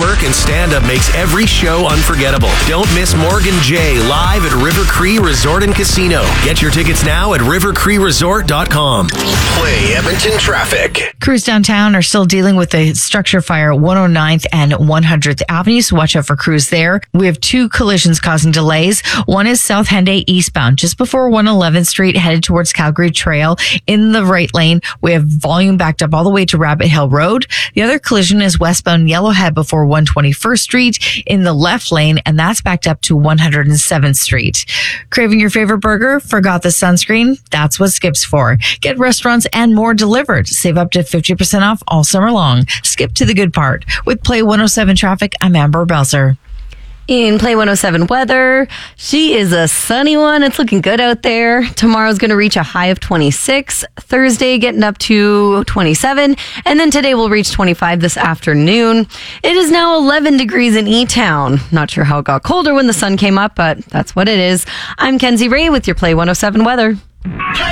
work and stand-up makes every show unforgettable. Don't miss Morgan J live at River Cree Resort and Casino. Get your tickets now at rivercreeresort.com. Play Edmonton traffic. Crews downtown are still dealing with a structure fire at 109th and 100th Avenue, so watch out for crews there. We have 2 collisions causing delays. One is South Henday eastbound, just before 111th Street, headed towards Calgary Trail. In the right lane, we have volume backed up all the way to Rabbit Hill Road. The other collision is westbound Yellowhead before 121st Street in the left lane, and that's backed up to 107th Street. Craving your favorite burger? Forgot the sunscreen? That's what Skip's for. Get restaurants and more delivered. Save up to 50% off all summer long. Skip to the good part. With Play 107 traffic, I'm Amber Belzer. In Play 107 weather, she is a sunny one. It's looking good out there. Tomorrow's going to reach a high of 26. Thursday getting up to 27. And then today will reach 25 this afternoon. It is now 11 degrees in E-Town. Not sure how it got colder when the sun came up, but that's what it is. I'm Kenzie Ray with your Play 107 weather.